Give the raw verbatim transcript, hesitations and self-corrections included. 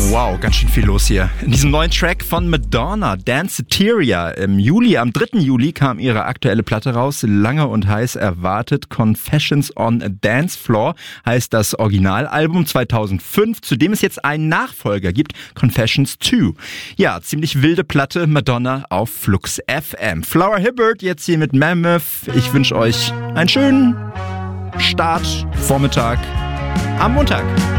Wow, ganz schön viel los hier. In diesem neuen Track von Madonna, Danceteria. Im Juli, am dritten Juli kam ihre aktuelle Platte raus. Lange und heiß erwartet. Confessions on a Dance Floor heißt das Originalalbum zweitausendfünf, zu dem es jetzt einen Nachfolger gibt, Confessions zwei. Ja, ziemlich wilde Platte, Madonna auf Flux F M. Flower Hibbert jetzt hier mit Mammoth. Ich wünsche euch einen schönen Start, Vormittag am Montag.